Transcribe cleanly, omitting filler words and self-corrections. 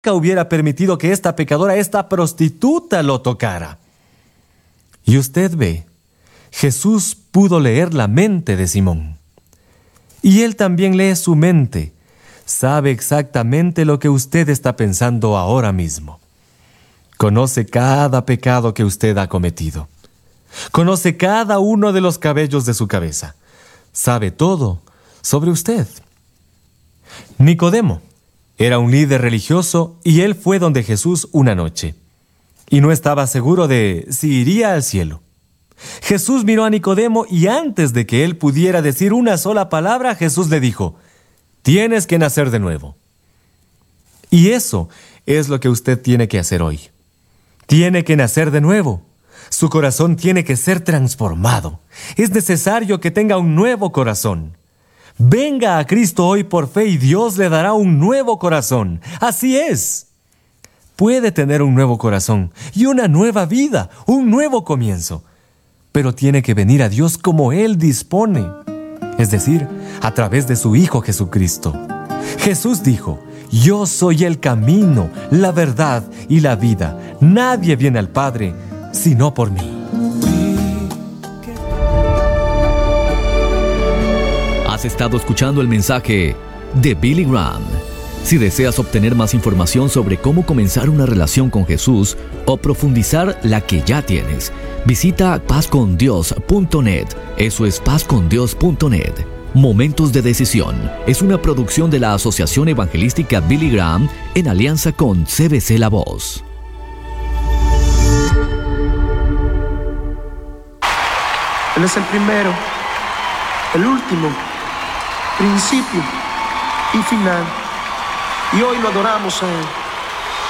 nunca hubiera permitido que esta pecadora, esta prostituta, lo tocara. Y usted ve, Jesús pudo leer la mente de Simón. Y él también lee su mente. Sabe exactamente lo que usted está pensando ahora mismo. Conoce cada pecado que usted ha cometido. Conoce cada uno de los cabellos de su cabeza. Sabe todo sobre usted. Nicodemo era un líder religioso y él fue donde Jesús una noche. Y no estaba seguro de si iría al cielo. Jesús miró a Nicodemo y antes de que él pudiera decir una sola palabra, Jesús le dijo: tienes que nacer de nuevo. Y eso es lo que usted tiene que hacer hoy. Tiene que nacer de nuevo. Su corazón tiene que ser transformado. Es necesario que tenga un nuevo corazón. Venga a Cristo hoy por fe y Dios le dará un nuevo corazón. Así es. Puede tener un nuevo corazón y una nueva vida, un nuevo comienzo. Pero tiene que venir a Dios como Él dispone, es decir, a través de su Hijo Jesucristo. Jesús dijo: yo soy el camino, la verdad y la vida. Nadie viene al Padre sino por mí. Has estado escuchando el mensaje de Billy Graham. Si deseas obtener más información sobre cómo comenzar una relación con Jesús o profundizar la que ya tienes, visita pazcondios.net. Eso es pazcondios.net. Momentos de Decisión es una producción de la Asociación Evangelística Billy Graham en alianza con CBC La Voz. Él es el primero, el último, principio y final. Y hoy lo adoramos a Él.